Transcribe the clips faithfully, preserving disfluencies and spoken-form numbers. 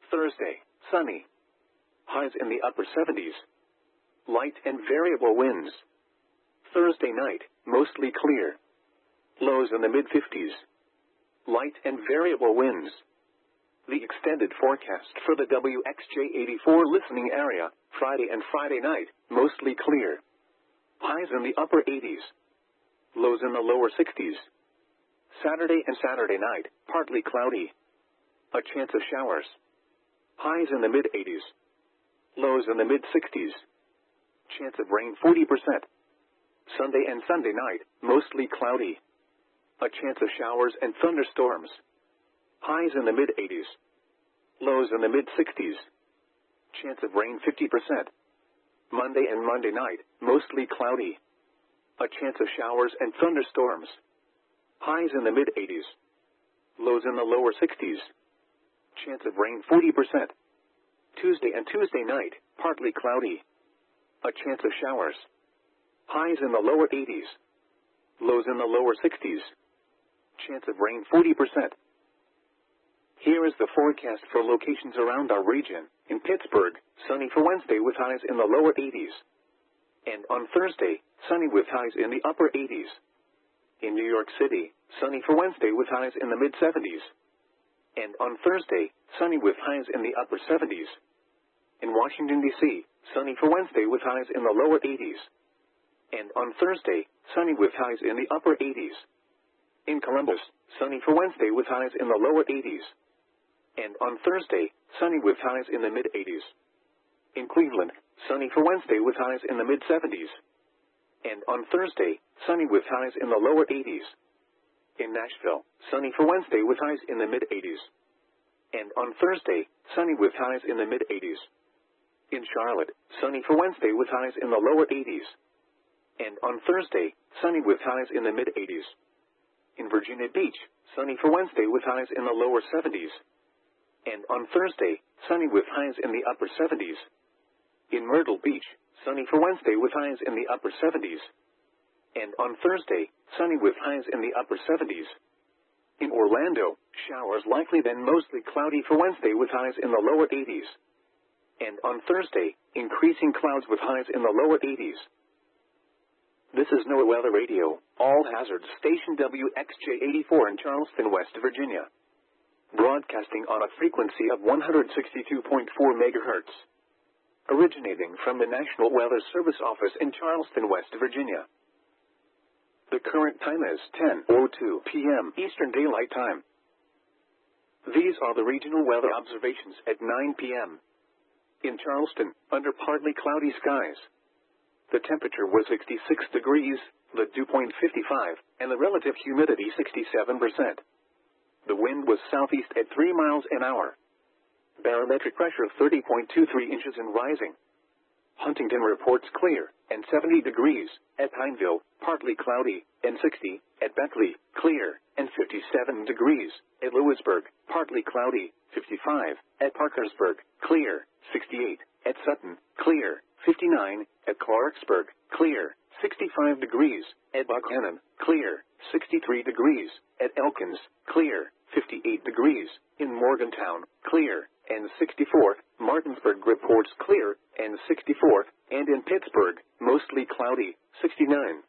Thursday, sunny. Highs in the upper seventies. Light and variable winds. Thursday night, mostly clear. Lows in the mid-fifties. Light and variable winds. The extended forecast for the W X J eighty-four listening area, Friday and Friday night, mostly clear. Highs in the upper eighties. Lows in the lower sixties. Saturday and Saturday night, partly cloudy. A chance of showers. Highs in the mid-eighties. Lows in the mid-sixties. Chance of rain forty percent. Sunday and Sunday night, mostly cloudy. A chance of showers and thunderstorms. Highs in the mid-eighties. Lows in the mid-sixties. Chance of rain fifty percent. Monday and Monday night, mostly cloudy. A chance of showers and thunderstorms. Highs in the mid-eighties. Lows in the lower sixties. Chance of rain forty percent. Tuesday and Tuesday night, partly cloudy. A chance of showers. Highs in the lower eighties. Lows in the lower sixties. Chance of rain forty percent. Here is the forecast for locations around our region. In Pittsburgh, sunny for Wednesday with highs in the lower eighties. And on Thursday, sunny with highs in the upper eighties. In New York City, sunny for Wednesday with highs in the mid-seventies. And on Thursday, sunny with highs in the upper seventies. In Washington, D C, sunny for Wednesday with highs in the lower eighties. And on Thursday, sunny with highs in the upper eighties. In Columbus, sunny for Wednesday with highs in the lower eighties. And on Thursday, sunny with highs in the mid-eighties. In Cleveland, sunny for Wednesday with highs in the mid-seventies. And on Thursday, sunny with highs in the lower eighties. In Nashville, sunny for Wednesday with highs in the mid-eighties. And on Thursday, sunny with highs in the mid-eighties. In Charlotte, sunny for Wednesday with highs in the lower eighties. And on Thursday, sunny with highs in the mid-eighties. In Virginia Beach, sunny for Wednesday with highs in the lower seventies. And on Thursday, sunny with highs in the upper seventies. In Myrtle Beach, sunny for Wednesday with highs in the upper seventies. And on Thursday, sunny with highs in the upper seventies. In Orlando, showers likely then mostly cloudy for Wednesday with highs in the lower eighties. And on Thursday, increasing clouds with highs in the lower eighties. This is NOAA Weather Radio, all hazards station W X J eighty-four in Charleston, West Virginia. Broadcasting on a frequency of one hundred sixty-two point four megahertz. Originating from the National Weather Service Office in Charleston, West Virginia. The current time is ten oh two p m Eastern Daylight Time. These are the regional weather observations at nine p m In Charleston, under partly cloudy skies. The temperature was sixty-six degrees, the dew point fifty-five, and the relative humidity sixty-seven percent. The wind was southeast at three miles an hour. Barometric pressure thirty point two three inches and rising. Huntington reports clear, and seventy degrees, at Pineville, partly cloudy, and sixty, at Beckley, clear, and fifty-seven degrees, at Lewisburg, partly cloudy, fifty-five, at Parkersburg, clear, sixty-eight, at Sutton, clear, fifty-nine, at Clarksburg, clear, sixty-five degrees, at Buchanan, clear, sixty-three degrees, at Elkins, clear, fifty-eight degrees, in Morgantown, clear, and sixty-four, Martinsburg reports clear, and sixty-four, and in Pittsburgh, mostly cloudy, sixty-nine.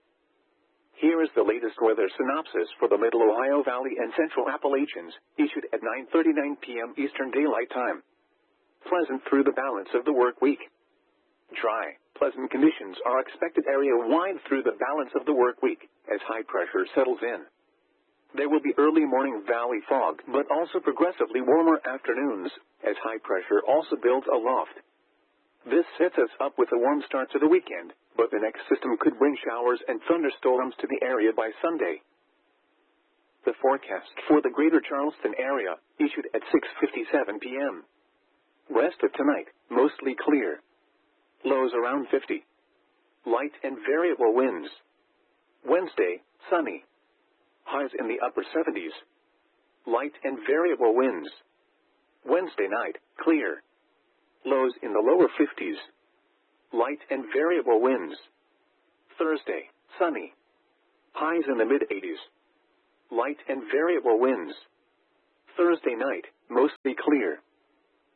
Here is the latest weather synopsis for the Middle Ohio Valley and Central Appalachians, issued at nine thirty-nine p m Eastern Daylight Time. Pleasant through the balance of the work week. Dry, pleasant conditions are expected area-wide through the balance of the work week, as high pressure settles in. There will be early morning valley fog, but also progressively warmer afternoons, as high pressure also builds aloft. This sets us up with a warm start to the weekend, but the next system could bring showers and thunderstorms to the area by Sunday. The forecast for the greater Charleston area, issued at six fifty-seven p m Rest of tonight, mostly clear. Lows around fifty. Light and variable winds. Wednesday, sunny. Highs in the upper seventies. Light and variable winds. Wednesday night, clear. Lows in the lower fifties. Light and variable winds. Thursday, sunny. Highs in the mid-eighties. Light and variable winds. Thursday night, mostly clear.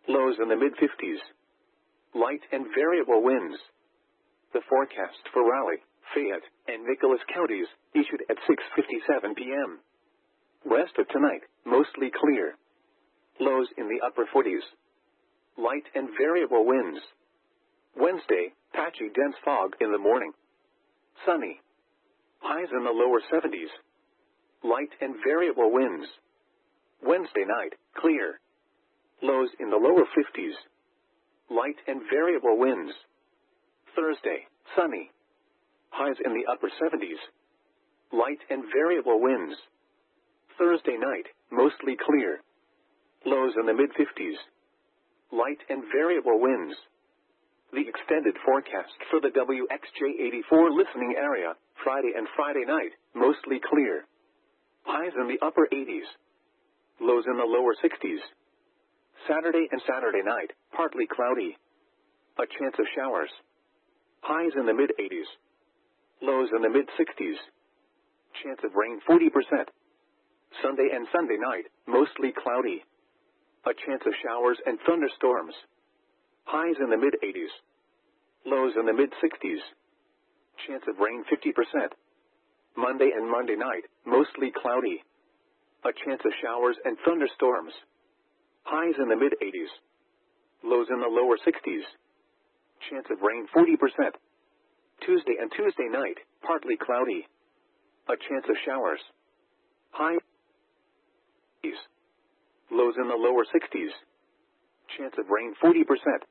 Lows in the mid fifties. Light and variable winds. The forecast for Raleigh, Fayette, and Nicholas counties, issued at six fifty-seven p m Rest of tonight, mostly clear. Lows in the upper forties. Light and variable winds. Wednesday, patchy dense fog in the morning. Sunny. Highs in the lower seventies. Light and variable winds. Wednesday night, clear. Lows in the lower fifties. Light and variable winds. Thursday, sunny. Highs in the upper seventies. Light and variable winds. Thursday night, mostly clear. Lows in the mid fifties. Light and variable winds. The extended forecast for the W X J eighty-four listening area, Friday and Friday night, mostly clear. Highs in the upper eighties. Lows in the lower sixties. Saturday and Saturday night, partly cloudy. A chance of showers. Highs in the mid eighties. Lows in the mid sixties. Chance of rain forty percent. Sunday and Sunday night, mostly cloudy. A chance of showers and thunderstorms. Highs in the mid eighties. Lows in the mid sixties. Chance of rain fifty percent. Monday and Monday night, mostly cloudy. A chance of showers and thunderstorms. Highs in the mid eighties. Lows in the lower sixties. Chance of rain forty percent. Tuesday and Tuesday night, partly cloudy. A chance of showers. Highs. Lows in the lower sixties. Chance of rain forty percent.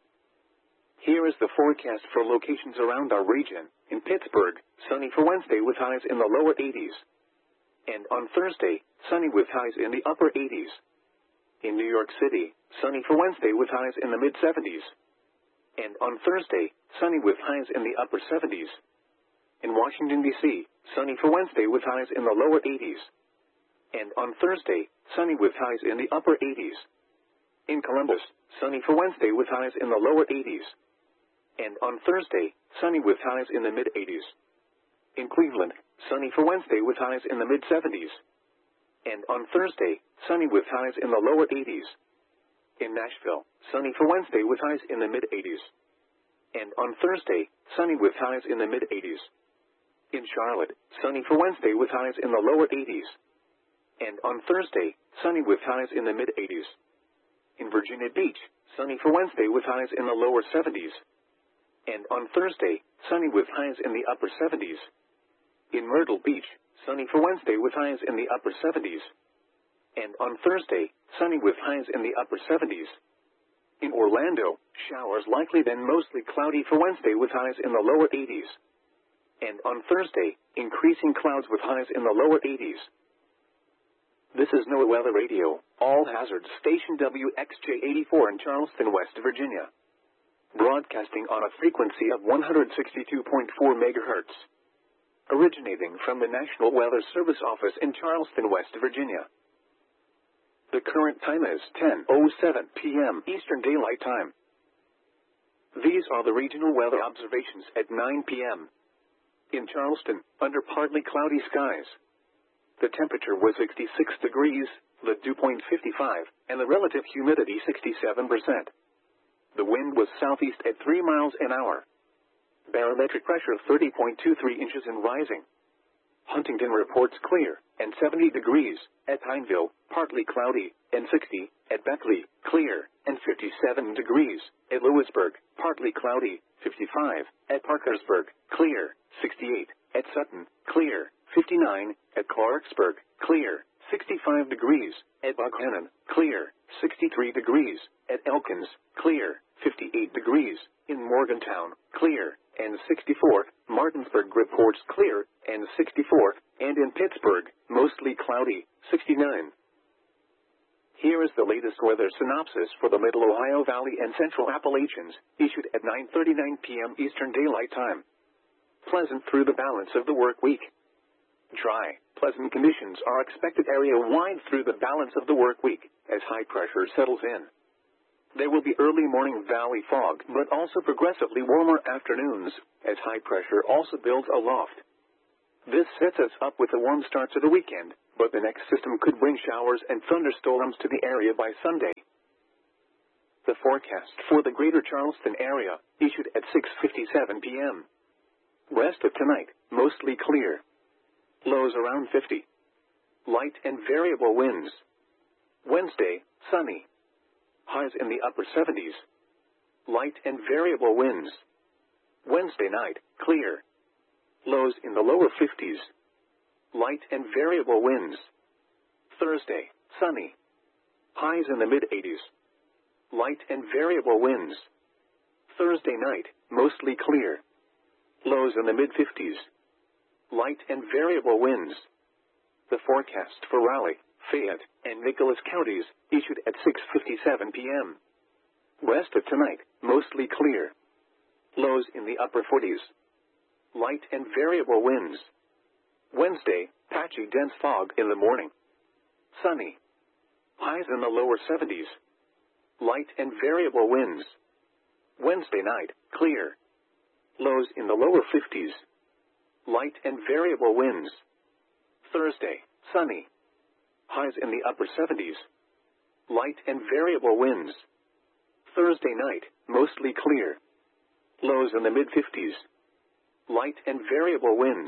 Here is the forecast for locations around our region. In Pittsburgh, sunny for Wednesday with highs in the lower eighties. And on Thursday, sunny with highs in the upper eighties. In New York City, sunny for Wednesday with highs in the mid seventies. And on Thursday, sunny with highs in the upper seventies. In Washington, D C, sunny for Wednesday with highs in the lower eighties. And on Thursday, sunny with highs in the upper eighties. In Columbus, sunny for Wednesday with highs in the lower eighties. And on Thursday, sunny with highs in the mid eighties. In Cleveland, sunny for Wednesday with highs in the mid seventies. And on Thursday, sunny with highs in the lower eighties. In Nashville, sunny for Wednesday with highs in the mid eighties. And on Thursday, sunny with highs in the mid eighties. In Charlotte, sunny for Wednesday with highs in the lower eighties. And on Thursday, sunny with highs in the mid eighties. In Virginia Beach, sunny for Wednesday with highs in the lower seventies. And on Thursday, sunny with highs in the upper seventies. In Myrtle Beach, sunny for Wednesday with highs in the upper seventies. And on Thursday, sunny with highs in the upper seventies. In Orlando, showers likely then mostly cloudy for Wednesday with highs in the lower eighties. And on Thursday, increasing clouds with highs in the lower eighties. This is NOAA Weather Radio, all hazards station W X J eighty-four in Charleston, West Virginia. Broadcasting on a frequency of one hundred sixty-two point four megahertz. Originating from the National Weather Service office in Charleston, West Virginia. The current time is ten oh seven p m Eastern Daylight Time. These are the regional weather observations at nine p m In Charleston, under partly cloudy skies. The temperature was sixty-six degrees, the dew point fifty-five, and the relative humidity sixty-seven percent. The wind was southeast at three miles an hour. Barometric pressure thirty point two three inches and rising. Huntington reports clear, and seventy degrees, at Pineville, partly cloudy, and sixty, at Beckley, clear, and fifty-seven degrees, at Lewisburg, partly cloudy, fifty-five, at Parkersburg, clear, sixty-eight, at Sutton, clear, fifty-nine, at Clarksburg, clear, sixty-five degrees, at Buckhannon, clear, sixty-three degrees, at Elkins, clear, fifty-eight degrees, in Morgantown, clear, and sixty-four, Martinsburg reports clear, and sixty-four, and in Pittsburgh, mostly cloudy, sixty-nine. Here is the latest weather synopsis for the Middle Ohio Valley and Central Appalachians, issued at nine thirty-nine p m Eastern Daylight Time. Pleasant through the balance of the work week. Dry, pleasant conditions are expected area-wide through the balance of the work week, as high pressure settles in. There will be early morning valley fog, but also progressively warmer afternoons, as high pressure also builds aloft. This sets us up with a warm start to the weekend, but the next system could bring showers and thunderstorms to the area by Sunday. The forecast for the greater Charleston area, issued at six fifty-seven p.m. Rest of tonight, mostly clear. Lows around fifty. Light and variable winds. Wednesday, sunny. Highs in the upper seventies. Light and variable winds. Wednesday night, clear. Lows in the lower fifties. Light and variable winds. Thursday, sunny. Highs in the mid-eighties. Light and variable winds. Thursday night, mostly clear. Lows in the mid-fifties. Light and variable winds. The forecast for Raleigh, Fayette, and Nicholas counties, issued at six fifty-seven p.m. Rest of tonight, mostly clear. Lows in the upper forties. Light and variable winds. Wednesday, patchy dense fog in the morning. Sunny. Highs in the lower seventies. Light and variable winds. Wednesday night, clear. Lows in the lower fifties. Light and variable winds. Thursday, sunny. Highs in the upper seventies. Light and variable winds. Thursday night, mostly clear. Lows in the mid-fifties. Light and variable winds.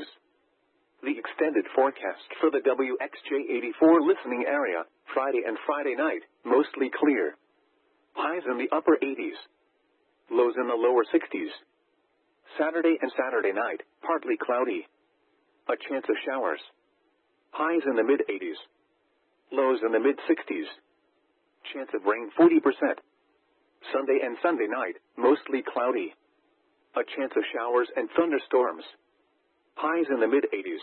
The extended forecast for the W X J eighty-four listening area, Friday and Friday night, mostly clear. Highs in the upper eighties. Lows in the lower sixties. Saturday and Saturday night, partly cloudy. A chance of showers. Highs in the mid-eighties. Lows in the mid-sixties. Chance of rain forty percent. Sunday and Sunday night, mostly cloudy. A chance of showers and thunderstorms. Highs in the mid-eighties.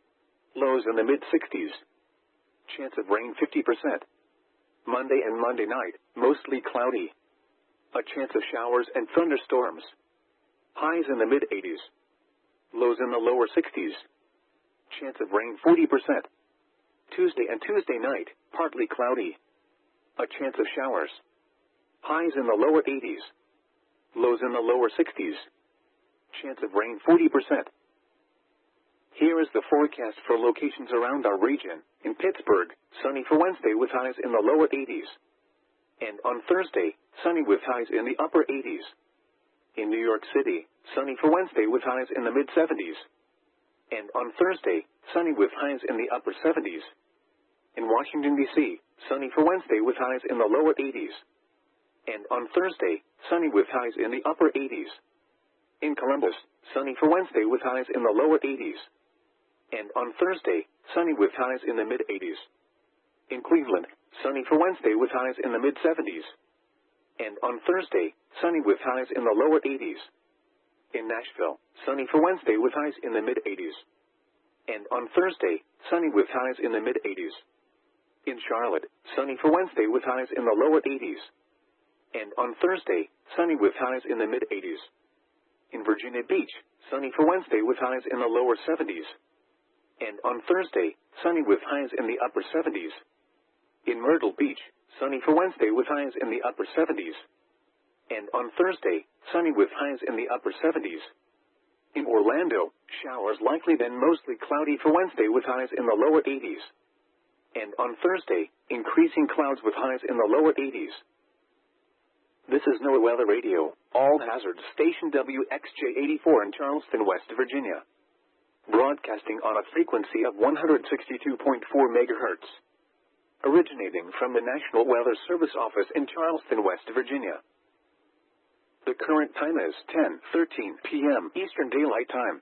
Lows in the mid-sixties. Chance of rain fifty percent. Monday and Monday night, mostly cloudy. A chance of showers and thunderstorms. Highs in the mid-eighties. Lows in the lower sixties. Chance of rain forty percent. Tuesday and Tuesday night, partly cloudy. A chance of showers. Highs in the lower eighties. Lows in the lower sixties. Chance of rain forty percent. Here is the forecast for locations around our region. In Pittsburgh, sunny for Wednesday with highs in the lower eighties. And on Thursday, sunny with highs in the upper eighties. In New York City, sunny for Wednesday with highs in the mid-seventies. And on Thursday, sunny with highs in the upper seventies. In Washington, D C, sunny for Wednesday with highs in the lower eighties. And on Thursday, sunny with highs in the upper eighties. In Columbus, sunny for Wednesday with highs in the lower eighties. And on Thursday, sunny with highs in the mid-eighties. In Cleveland, sunny for Wednesday with highs in the mid-seventies. And on Thursday, sunny with highs in the lower eighties. In Nashville, sunny for Wednesday with highs in the mid-eighties. And on Thursday, sunny with highs in the mid-eighties. In Charlotte, sunny for Wednesday with highs in the lower eighties. And on Thursday, sunny with highs in the mid-eighties. In Virginia Beach, sunny for Wednesday with highs in the lower seventies. And on Thursday, sunny with highs in the upper seventies. In Myrtle Beach, sunny for Wednesday with highs in the upper seventies. And on Thursday, sunny with highs in the upper seventies. In Orlando, showers likely then mostly cloudy for Wednesday with highs in the lower eighties. And on Thursday, increasing clouds with highs in the lower eighties. This is NOAA Weather Radio, all hazards station W X J eighty-four in Charleston, West Virginia. Broadcasting on a frequency of one hundred sixty-two point four megahertz. Originating from the National Weather Service office in Charleston, West Virginia. The current time is ten thirteen p.m. Eastern Daylight Time.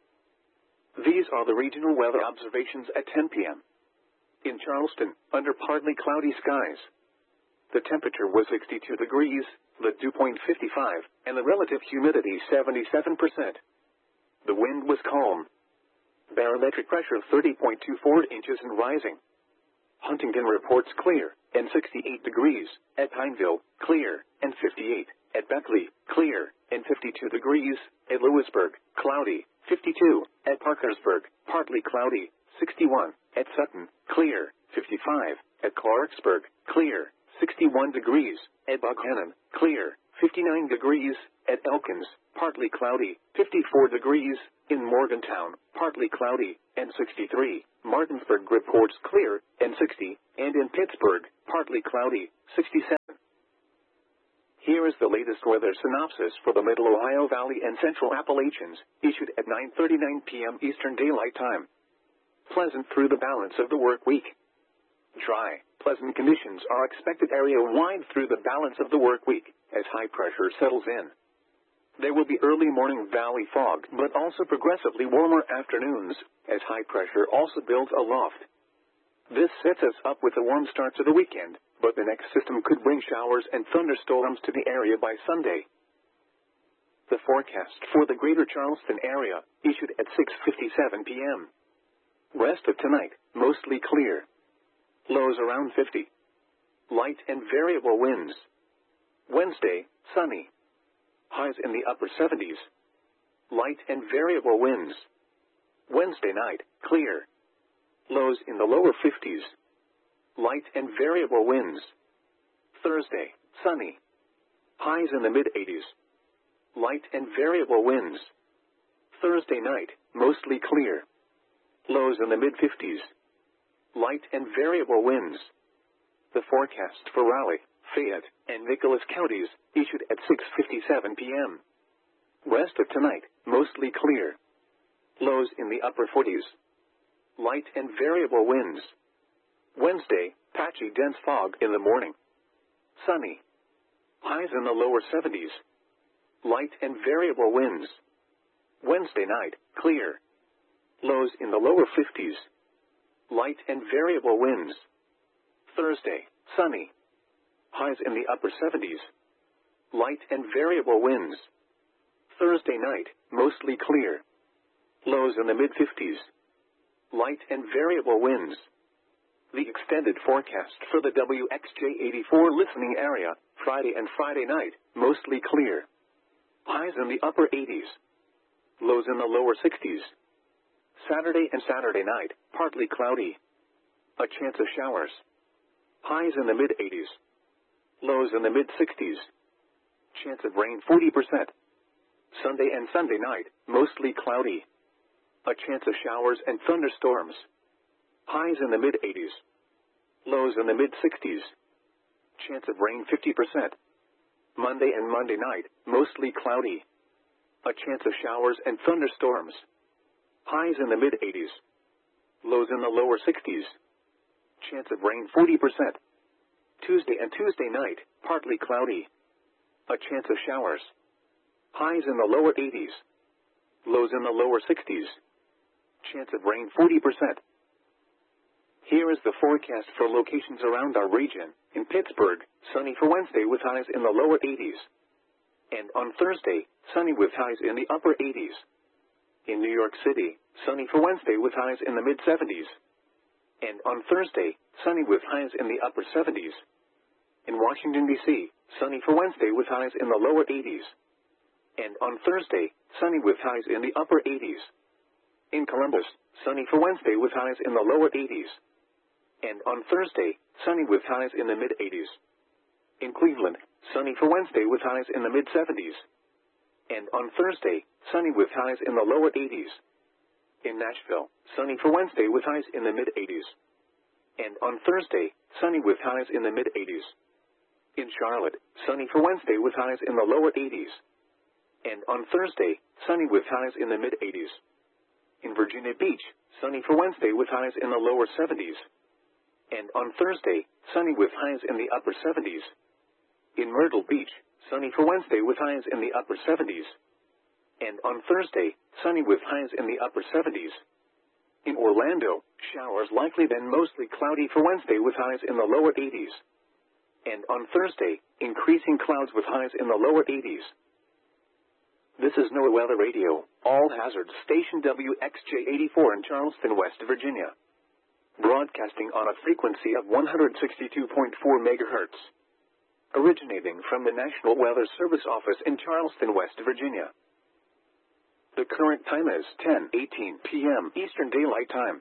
These are the regional weather observations at ten p.m. In Charleston, under partly cloudy skies. The temperature was sixty-two degrees, the dew point fifty-five, and the relative humidity seventy-seven percent. The wind was calm. Barometric pressure thirty point two four inches and rising. Huntington reports clear, and sixty-eight degrees. At Pineville, clear, and fifty-eight. At Beckley, clear, and fifty-two degrees. At Lewisburg, cloudy, fifty-two. At Parkersburg, partly cloudy, sixty-one. At Sutton, clear, fifty-five. At Clarksburg, clear, sixty-one degrees. At Buckhannon, clear, fifty-nine degrees. At Elkins, partly cloudy, fifty-four degrees. In Morgantown, partly cloudy, and sixty-three. Martinsburg reports clear, and sixty. And in Pittsburgh, partly cloudy, sixty-seven. Here is the latest weather synopsis for the Middle Ohio Valley and Central Appalachians, issued at nine thirty-nine p m Eastern Daylight Time. Pleasant through the balance of the work week. Dry, pleasant conditions are expected area-wide through the balance of the work week, as high pressure settles in. There will be early morning valley fog, but also progressively warmer afternoons, as high pressure also builds aloft. This sets us up with a warm start to the weekend, but the next system could bring showers and thunderstorms to the area by Sunday. The forecast for the greater Charleston area, issued at six fifty-seven p m Rest of tonight, mostly clear. Lows around fifty. Light and variable winds. Wednesday, sunny. Highs in the upper seventies. Light and variable winds. Wednesday night, clear. Lows in the lower fifties. Light and variable winds. Thursday, sunny. Highs in the mid-eighties. Light and variable winds. Thursday night, mostly clear. Lows in the mid-fifties. Light and variable winds. The forecast for Raleigh, Fayette, and Nicholas counties, issued at six fifty-seven p m Rest of tonight, mostly clear. Lows in the upper forties. Light and variable winds. Wednesday, patchy dense fog in the morning. Sunny. Highs in the lower seventies. Light and variable winds. Wednesday night, clear. Lows in the lower fifties. Light and variable winds. Thursday, sunny. Highs in the upper seventies. Light and variable winds. Thursday night, mostly clear. Lows in the mid-fifties. Light and variable winds. The extended forecast for the W X J eighty-four listening area, Friday and Friday night, mostly clear. Highs in the upper eighties. Lows in the lower sixties. Saturday and Saturday night, partly cloudy. A chance of showers. Highs in the mid-eighties. Lows in the mid-sixties. Chance of rain forty percent. Sunday and Sunday night, mostly cloudy. A chance of showers and thunderstorms. Highs in the mid-eighties. Lows in the mid-sixties. Chance of rain fifty percent. Monday and Monday night, mostly cloudy. A chance of showers and thunderstorms. Highs in the mid-eighties. Lows in the lower sixties. Chance of rain forty percent. Tuesday and Tuesday night, partly cloudy. A chance of showers. Highs in the lower eighties. Lows in the lower sixties. Chance of rain forty percent. Here is the forecast for locations around our region. In Pittsburgh, sunny for Wednesday with highs in the lower eighties. And on Thursday, sunny with highs in the upper eighties. In New York City, sunny for Wednesday with highs in the mid-seventies. And on Thursday, sunny with highs in the upper seventies. In Washington, D C, sunny for Wednesday with highs in the lower eighties. And on Thursday, sunny with highs in the upper eighties. In Columbus, sunny for Wednesday with highs in the lower eighties. And on Thursday, sunny with highs in the mid-eighties. In Cleveland, sunny for Wednesday with highs in the mid-seventies. And on Thursday, sunny with highs in the lower eighties. In Nashville, sunny for Wednesday with highs in the mid-eighties. And on Thursday, sunny with highs in the mid-eighties. In Charlotte, sunny for Wednesday with highs in the lower eighties. And on Thursday, sunny with highs in the mid-eighties. In Virginia Beach, sunny for Wednesday with highs in the lower seventies. And on Thursday, sunny with highs in the upper seventies. In Myrtle Beach, sunny for Wednesday with highs in the upper seventies. And on Thursday, sunny with highs in the upper seventies. In Orlando, showers likely then mostly cloudy for Wednesday with highs in the lower eighties. And on Thursday, increasing clouds with highs in the lower eighties. This is NOAA Weather Radio, all hazards station W X J eighty-four in Charleston, West Virginia. Broadcasting on a frequency of one hundred sixty-two point four megahertz. Originating from the National Weather Service office in Charleston, West Virginia. The current time is ten eighteen p m Eastern Daylight Time.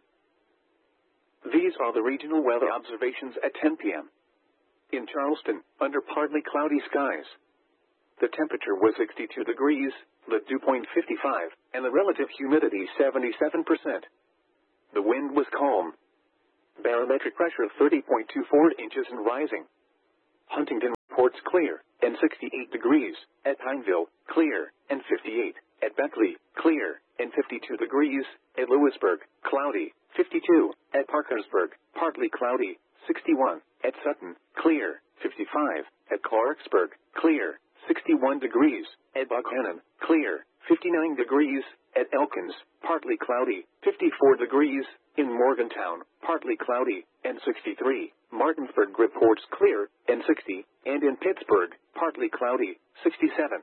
These are the regional weather observations at ten p m In Charleston, under partly cloudy skies. The temperature was sixty-two degrees, the dew point fifty-five, and the relative humidity seventy-seven percent. The wind was calm. Barometric pressure thirty point two four inches and rising. Huntington reports clear. and sixty-eight degrees. At Pineville, clear, and fifty-eight. At Beckley, clear, and fifty-two degrees. At Lewisburg, cloudy, fifty-two. At Parkersburg, partly cloudy, sixty-one. At Sutton, clear, fifty-five. At Clarksburg, clear, sixty-one degrees. At Buckhannon, clear, fifty-nine degrees. At Elkins, partly cloudy, fifty-four degrees. In Morgantown, partly cloudy, and sixty-three. Martinsburg reports clear, and sixty. And in Pittsburgh, partly cloudy, sixty-seven.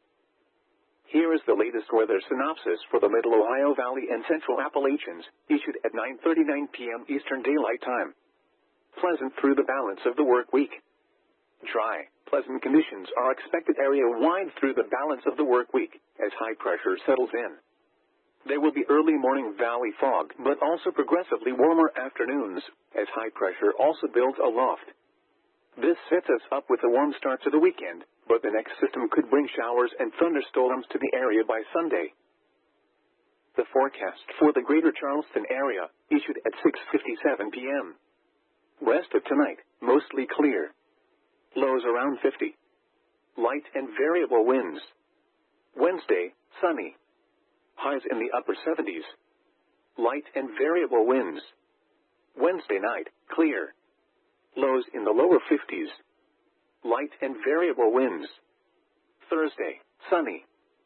Here is the latest weather synopsis for the Middle Ohio Valley and Central Appalachians, issued at nine thirty-nine p m Eastern Daylight Time. Pleasant through the balance of the work week. Dry, pleasant conditions are expected area-wide through the balance of the work week, as high pressure settles in. There will be early morning valley fog, but also progressively warmer afternoons, as high pressure also builds aloft. This sets us up with a warm start to the weekend, but the next system could bring showers and thunderstorms to the area by Sunday. The forecast for the greater Charleston area, issued at six fifty-seven p m Rest of tonight, mostly clear. Lows around fifty. Light and variable winds. Wednesday, sunny. Highs in the upper seventies. Light and variable winds. Wednesday night, clear. Lows in the lower fifties. Light and variable winds. Thursday, sunny.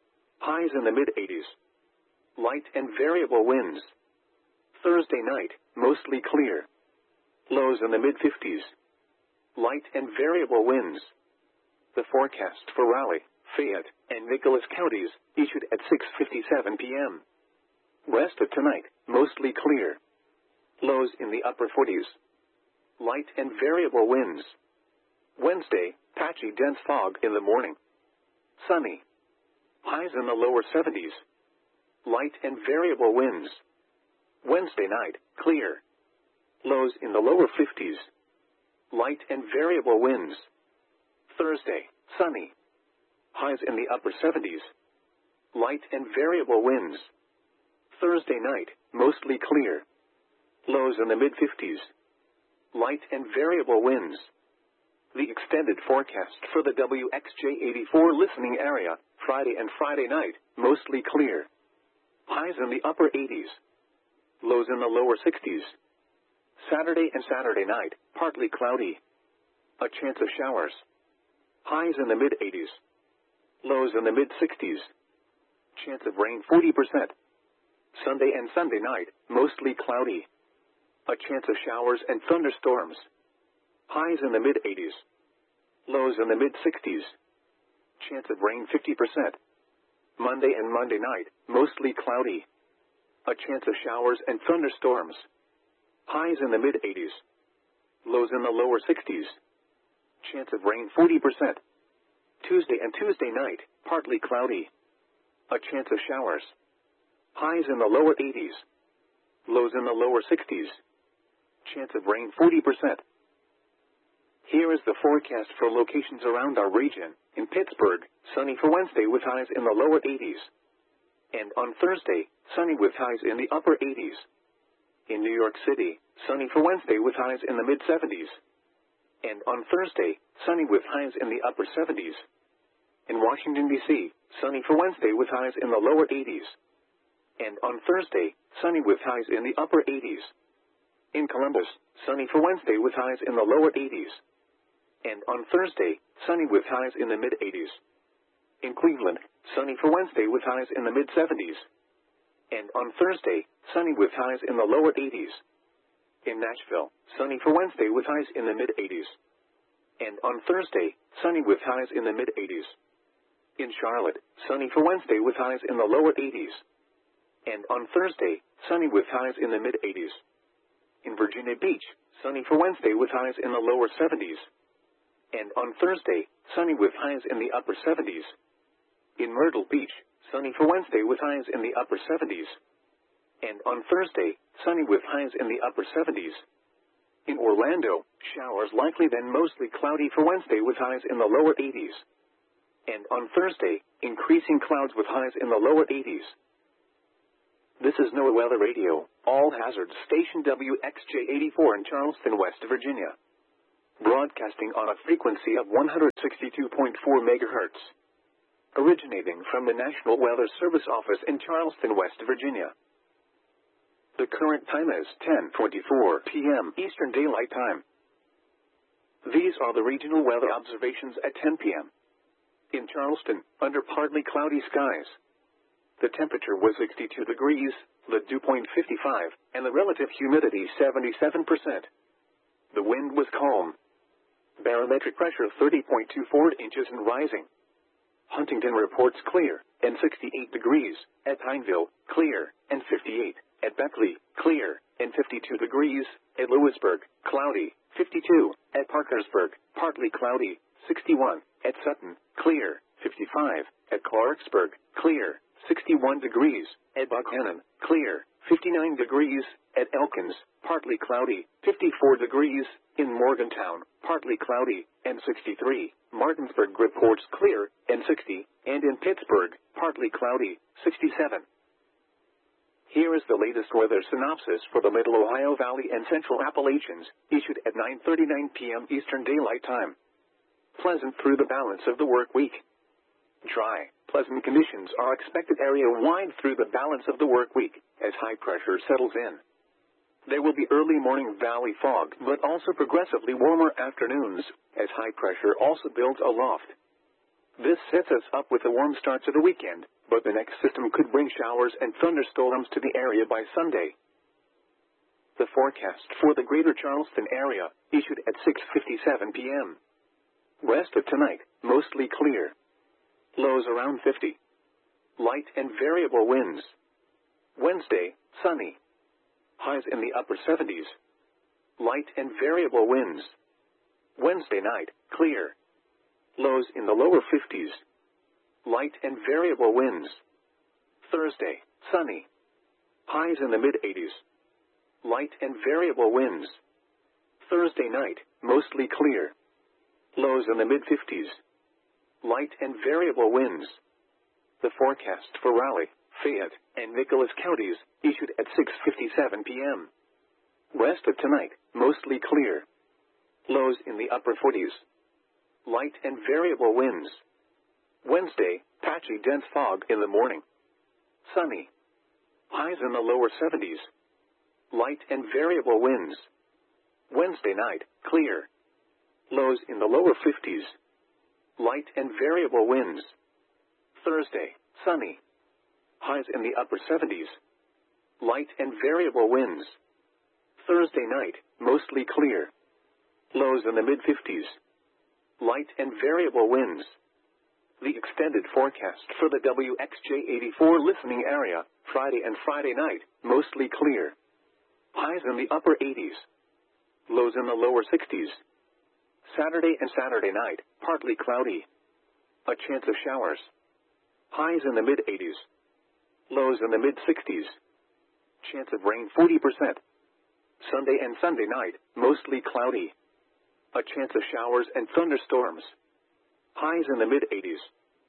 Highs in the mid-eighties. Light and variable winds. Thursday night, mostly clear. Lows in the mid-fifties. Light and variable winds. The forecast for Raleigh, Fayette, and Nicholas counties, issued at six fifty-seven p m Rest of tonight, mostly clear. Lows in the upper forties. Light and variable winds. Wednesday, patchy dense fog in the morning. Sunny. Highs in the lower seventies. Light and variable winds. Wednesday night, clear. Lows in the lower fifties. Light and variable winds. Thursday, sunny. Highs in the upper seventies. Light and variable winds. Thursday night, mostly clear. Lows in the mid-fifties. Light and variable winds. The extended forecast for the W X J eighty-four listening area, Friday and Friday night, mostly clear. Highs in the upper eighties. Lows in the lower sixties. Saturday and Saturday night, partly cloudy. A chance of showers. Highs in the mid-eighties. Lows in the mid-sixties. Chance of rain forty percent. Sunday and Sunday night, mostly cloudy. A chance of showers and thunderstorms. Highs in the mid-eighties. Lows in the mid-sixties. Chance of rain fifty percent. Monday and Monday night, mostly cloudy. A chance of showers and thunderstorms. Highs in the mid-eighties. Lows in the lower sixties. Chance of rain forty percent. Tuesday and Tuesday night, partly cloudy. A chance of showers. Highs in the lower eighties. Lows in the lower sixties. Chance of rain forty percent. Here is the forecast for locations around our region. In Pittsburgh, sunny for Wednesday with highs in the lower eighties. And on Thursday, sunny with highs in the upper eighties. In New York City, sunny for Wednesday with highs in the mid-seventies. And on Thursday, sunny with highs in the upper seventies. In Washington, D C, sunny for Wednesday with highs in the lower eighties. And on Thursday, sunny with highs in the upper eighties. In Columbus, sunny for Wednesday with highs in the lower eighties. And on Thursday, sunny with highs in the mid-eighties. In Cleveland, sunny for Wednesday with highs in the mid-seventies. And on Thursday, sunny with highs in the lower eighties. In Nashville, sunny for Wednesday with highs in the mid-eighties. And on Thursday, sunny with highs in the mid-eighties. In Charlotte, sunny for Wednesday with highs in the lower eighties. And on Thursday, sunny with highs in the mid-eighties. In Virginia Beach, sunny for Wednesday with highs in the lower seventies. And on Thursday, sunny with highs in the upper seventies. In Myrtle Beach, sunny for Wednesday with highs in the upper seventies. And on Thursday, sunny with highs in the upper seventies. In Orlando, showers likely then mostly cloudy for Wednesday with highs in the lower eighties. And on Thursday, increasing clouds with highs in the lower eighties. This is NOAA Weather Radio, all hazards station W X J eighty-four in Charleston, West Virginia. broadcasting on a frequency of one hundred sixty-two point four megahertz. Originating from the National Weather Service office in Charleston, West Virginia. The current time is ten twenty-four p m Eastern Daylight Time. These are the regional weather observations at ten p m In Charleston, under partly cloudy skies. The temperature was sixty-two degrees, the dew point fifty-five, and the relative humidity seventy-seven percent. The wind was calm. Barometric pressure thirty point two four inches and rising. Huntington reports clear, and sixty-eight degrees, at Pineville, clear, and fifty-eight, at Beckley, clear, and fifty-two degrees, at Lewisburg, cloudy, fifty-two, at Parkersburg, partly cloudy, sixty-one, at Sutton, clear, fifty-five, at Clarksburg, clear, sixty-one degrees, at Buckhannon, clear, fifty-nine degrees, at Elkins, partly cloudy, fifty-four degrees, in Morgantown, partly cloudy, and sixty-three, Martinsburg reports clear, and sixty, and in Pittsburgh, partly cloudy, sixty-seven. Here is the latest weather synopsis for the Middle Ohio Valley and Central Appalachians, issued at nine thirty-nine p m Eastern Daylight Time. Pleasant through the balance of the work week. Dry, pleasant conditions are expected area-wide through the balance of the work week, as high pressure settles in. There will be early morning valley fog, but also progressively warmer afternoons, as high pressure also builds aloft. This sets us up with a warm start to the weekend, but the next system could bring showers and thunderstorms to the area by Sunday. The forecast for the greater Charleston area, issued at six fifty-seven p m Rest of tonight, mostly clear. Lows around fifty. Light and variable winds. Wednesday, sunny. Highs in the upper seventies. Light and variable winds. Wednesday night, clear. Lows in the lower fifties. Light and variable winds. Thursday, sunny. Highs in the mid-eighties. Light and variable winds. Thursday night, mostly clear. Lows in the mid-fifties. Light and variable winds. The forecast for Raleigh, Fayette, and Nicholas counties, issued at six fifty-seven p m Rest of tonight, mostly clear. Lows in the upper forties. Light and variable winds. Wednesday, patchy dense fog in the morning. Sunny. Highs in the lower seventies. Light and variable winds. Wednesday night, clear. Lows in the lower fifties. Light and variable winds. Thursday, sunny. Highs in the upper seventies. Light and variable winds. Thursday night, mostly clear. Lows in the mid-fifties. Light and variable winds. The extended forecast for the W X J eighty-four listening area, Friday and Friday night, mostly clear. Highs in the upper eighties. Lows in the lower sixties. Saturday and Saturday night, partly cloudy. A chance of showers. Highs in the mid-eighties. Lows in the mid-sixties. Chance of rain forty percent. Sunday and Sunday night, mostly cloudy. A chance of showers and thunderstorms. Highs in the mid-eighties.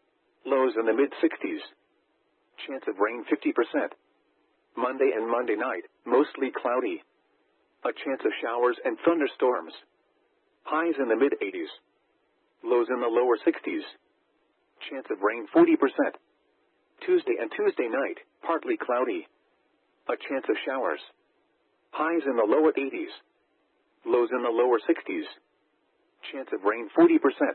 Lows in the mid-sixties. Chance of rain fifty percent. Monday and Monday night, mostly cloudy. A chance of showers and thunderstorms. Highs in the mid-eighties. Lows in the lower sixties. Chance of rain forty percent. Tuesday and Tuesday night, partly cloudy. A chance of showers. Highs in the lower eighties. Lows in the lower sixties. Chance of rain forty percent.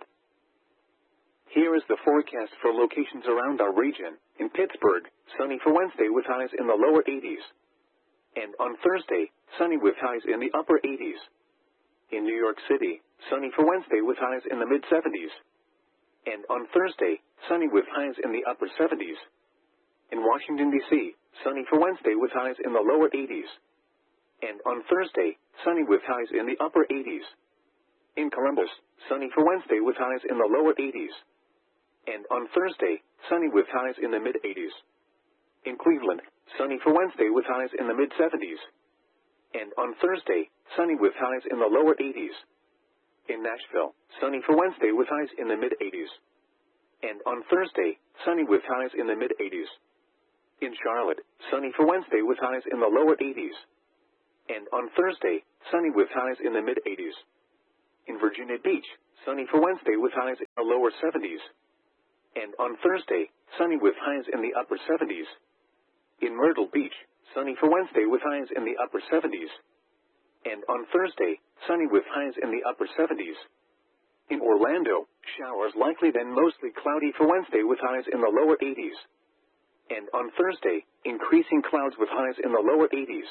Here is the forecast for locations around our region. In Pittsburgh, sunny for Wednesday with highs in the lower eighties. And on Thursday, sunny with highs in the upper eighties. In New York City, sunny for Wednesday with highs in the mid-seventies. And on Thursday, sunny with highs in the upper seventies. In Washington, D C, sunny for Wednesday with highs in the lower eighties. And on Thursday, sunny with highs in the upper eighties. In Columbus, sunny for Wednesday with highs in the lower eighties. And on Thursday, sunny with highs in the mid-eighties. In Cleveland, sunny for Wednesday with highs in the mid-seventies. And on Thursday, sunny with highs in the lower eighties. In Nashville, sunny for Wednesday with highs in the mid-eighties. And on Thursday, sunny with highs in the mid-eighties. In Charlotte, sunny for Wednesday with highs in the lower eighties. And on Thursday, sunny with highs in the mid-eighties. In Virginia Beach, sunny for Wednesday with highs in the lower seventies. And on Thursday, sunny with highs in the upper seventies. In Myrtle Beach, sunny for Wednesday with highs in the upper seventies. And on Thursday, sunny with highs in the upper seventies. In Orlando, showers likely then mostly cloudy for Wednesday with highs in the lower eighties. And on Thursday, increasing clouds with highs in the lower eighties.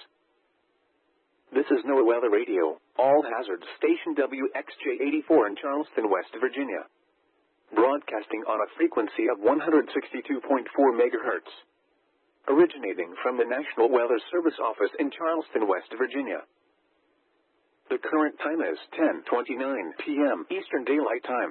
This is NOAA Weather Radio, all hazards station W X J eighty-four in Charleston, West Virginia. Broadcasting on a frequency of one hundred sixty-two point four megahertz. Originating from the National Weather Service office in Charleston, West Virginia. The current time is ten twenty-nine p m Eastern Daylight Time.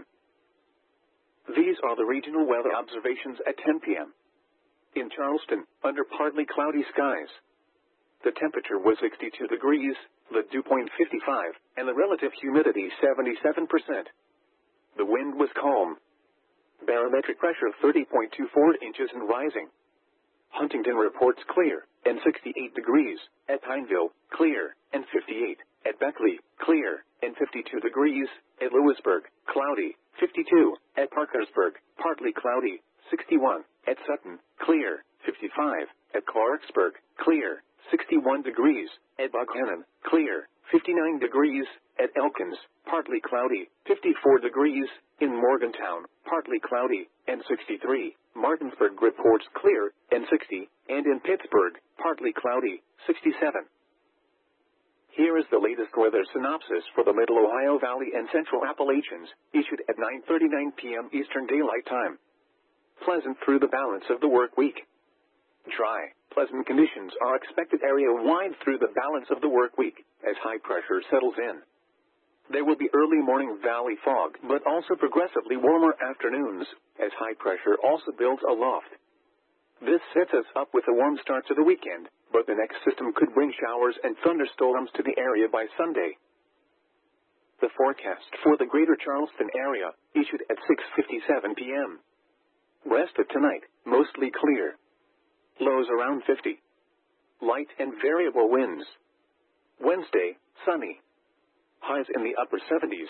These are the regional weather observations at ten p m In Charleston, under partly cloudy skies. The temperature was sixty-two degrees, the dew point fifty-five, and the relative humidity seventy-seven percent. The wind was calm. Barometric pressure thirty point two four inches and rising. Huntington reports clear, and sixty-eight degrees. At Pineville, clear, and fifty-eight. At Beckley, clear, and fifty-two degrees. At Lewisburg, cloudy, fifty-two. At Parkersburg, partly cloudy, sixty-one. At Sutton, clear, fifty-five. At Clarksburg, clear, sixty-one degrees. At Buckhannon, clear, fifty-nine degrees. At Elkins, partly cloudy, fifty-four degrees. In Morgantown, partly cloudy, and sixty-three. Martinsburg reports clear, and sixty. And in Pittsburgh, partly cloudy, sixty-seven. Here is the latest weather synopsis for the Middle Ohio Valley and Central Appalachians, issued at nine thirty-nine p m Eastern Daylight Time. Pleasant through the balance of the work week. Dry, pleasant conditions are expected area-wide through the balance of the work week, as high pressure settles in. There will be early morning valley fog, but also progressively warmer afternoons, as high pressure also builds aloft. This sets us up with a warm start to the weekend, but the next system could bring showers and thunderstorms to the area by Sunday. The forecast for the greater Charleston area, issued at six fifty-seven p m Rest of tonight, mostly clear. Lows around fifty. Light and variable winds. Wednesday, sunny. Highs in the upper seventies.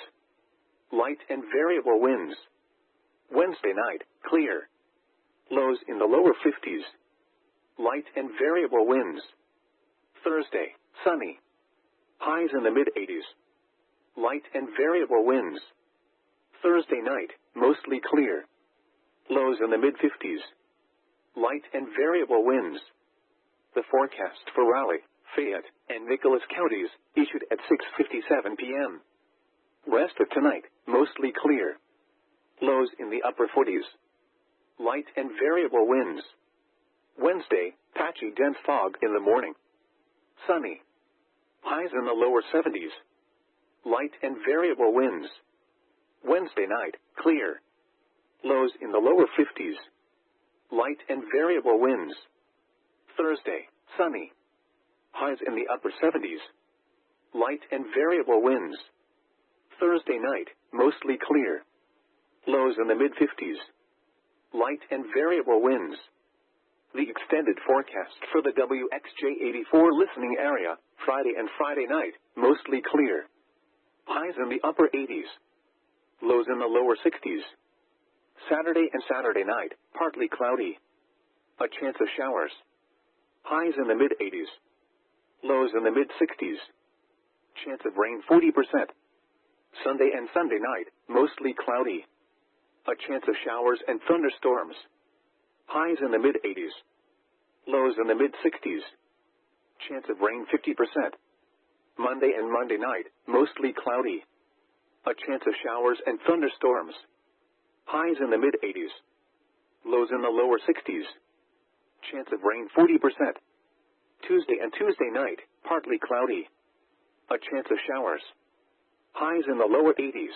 Light and variable winds. Wednesday night, clear. Lows in the lower fifties. Light and variable winds. Thursday, sunny. Highs in the mid-eighties. Light and variable winds. Thursday night, mostly clear. Lows in the mid-fifties. Light and variable winds. The forecast for Raleigh, Fayette, and Nicholas counties, issued at six fifty-seven p m Rest of tonight, mostly clear. Lows in the upper forties. Light and variable winds. Wednesday, patchy dense fog in the morning. Sunny. Highs in the lower seventies. Light and variable winds. Wednesday night, clear. Lows in the lower fifties. Light and variable winds. Thursday, sunny. Highs in the upper seventies. Light and variable winds. Thursday night, mostly clear. Lows in the mid-fifties. Light and variable winds. The extended forecast for the W X J eighty-four listening area, Friday and Friday night, mostly clear. Highs in the upper eighties. Lows in the lower sixties. Saturday and Saturday night, partly cloudy. A chance of showers. Highs in the mid-eighties. Lows in the mid-sixties. Chance of rain forty percent. Sunday and Sunday night, mostly cloudy. A chance of showers and thunderstorms. Highs in the mid-eighties. Lows in the mid-sixties. Chance of rain fifty percent. Monday and Monday night, mostly cloudy. A chance of showers and thunderstorms. Highs in the mid-eighties. Lows in the lower sixties. Chance of rain forty percent. Tuesday and Tuesday night, partly cloudy. A chance of showers. Highs in the lower eighties.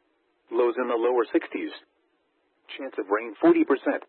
Lows in the lower sixties. Chance of rain forty percent.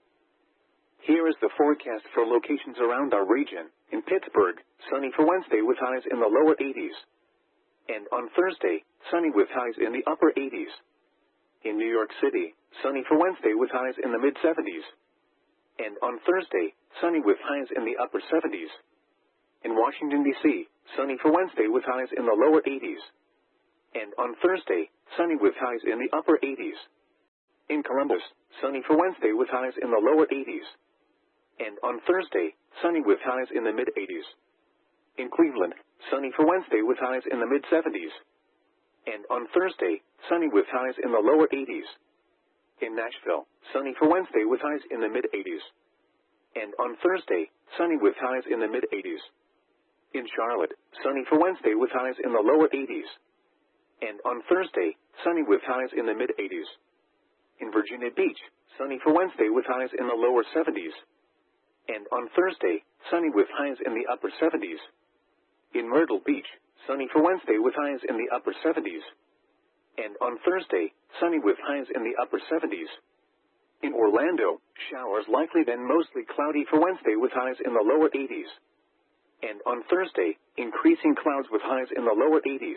Here is the forecast for locations around our region. In Pittsburgh, sunny for Wednesday with highs in the lower eighties. And on Thursday, sunny with highs in the upper eighties. In New York City, sunny for Wednesday with highs in the mid-seventies. And on Thursday, sunny with highs in the upper seventies. In Washington, D C, sunny for Wednesday with highs in the lower eighties. And on Thursday, sunny with highs in the upper eighties. In Columbus, sunny for Wednesday with highs in the lower eighties. And on Thursday, sunny with highs in the mid-eighties. In Cleveland, sunny for Wednesday with highs in the mid-seventies. And on Thursday, sunny with highs in the lower eighties. In Nashville, sunny for Wednesday with highs in the mid-eighties. And on Thursday, sunny with highs in the mid-eighties. In Charlotte, sunny for Wednesday with highs in the lower eighties. And on Thursday, sunny with highs in the mid-eighties. In Virginia Beach, sunny for Wednesday with highs in the lower seventies. And on Thursday, sunny with highs in the upper seventies. In Myrtle Beach, sunny for Wednesday with highs in the upper seventies. And on Thursday, sunny with highs in the upper seventies. In Orlando, showers likely then mostly cloudy for Wednesday with highs in the lower eighties. And on Thursday, increasing clouds with highs in the lower eighties.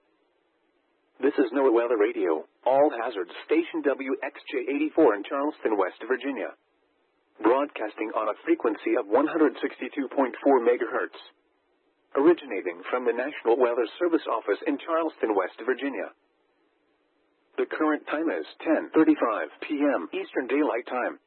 This is NOAA Weather Radio, all hazards station W X J eighty-four in Charleston, West Virginia. Broadcasting on a frequency of one hundred sixty-two point four megahertz. Originating from the National Weather Service office in Charleston, West Virginia. The current time is ten thirty-five p m Eastern Daylight Time.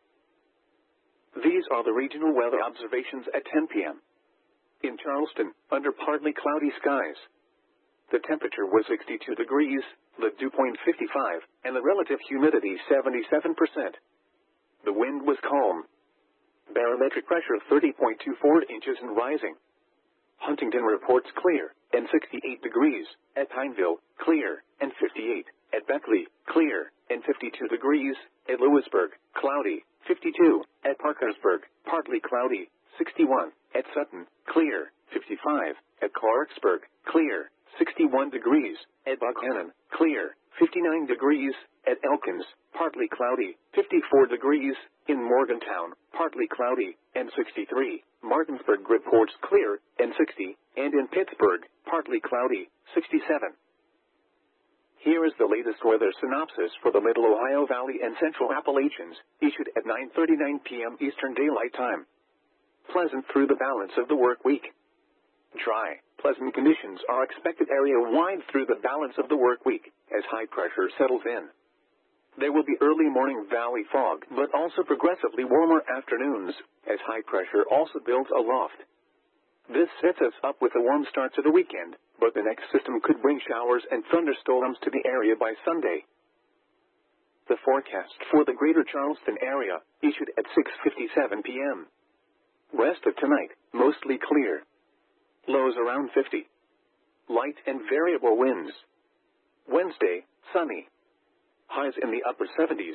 These are the regional weather observations at ten p m In Charleston, under partly cloudy skies. The temperature was sixty-two degrees, the dew point fifty-five, and the relative humidity seventy-seven percent. The wind was calm. Barometric pressure thirty point two four inches and rising. Huntington reports clear, and sixty-eight degrees, at Pineville, clear, and fifty-eight, at Beckley, clear, and fifty-two degrees, at Lewisburg, cloudy, fifty-two, at Parkersburg, partly cloudy, sixty-one, at Sutton, clear, fifty-five, at Clarksburg, clear, sixty-one degrees, at Buckhannon, clear, fifty-nine degrees, at Elkins, partly cloudy, fifty-four degrees, in Morgantown, partly cloudy, and sixty-three, Martinsburg reports clear, and sixty, and in Pittsburgh, partly cloudy, sixty-seven. Here is the latest weather synopsis for the Middle Ohio Valley and Central Appalachians, issued at nine thirty-nine p m Eastern Daylight Time. Pleasant through the balance of the work week. Dry, pleasant conditions are expected area-wide through the balance of the work week, as high pressure settles in. There will be early morning valley fog, but also progressively warmer afternoons, as high pressure also builds aloft. This sets us up with a warm start to the weekend, but the next system could bring showers and thunderstorms to the area by Sunday. The forecast for the greater Charleston area, issued at six fifty-seven p m Rest of tonight, mostly clear. Lows around fifty. Light and variable winds. Wednesday, sunny. Highs in the upper seventies.